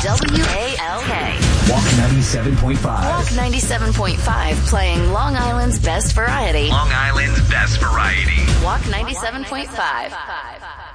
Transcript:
WALK. Walk 97.5. Walk 97.5, playing Long Island's best variety. Long Island's best variety. Walk 97.5.